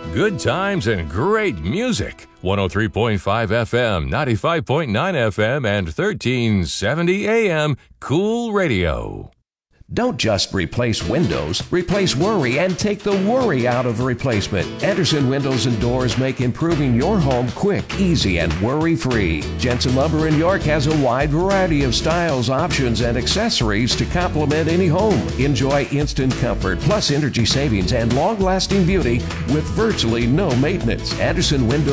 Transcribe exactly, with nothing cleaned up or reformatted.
Good times and great music. one oh three point five F M, ninety-five point nine F M, and thirteen seventy A M. Cool Radio. Don't just replace windows, replace worry and take the worry out of replacement. Anderson Windows and Doors make improving your home quick, easy, and worry-free. Jensen Lumber in York has a wide variety of styles, options, and accessories to complement any home. Enjoy instant comfort, plus energy savings and long-lasting beauty with virtually no maintenance. Anderson Windows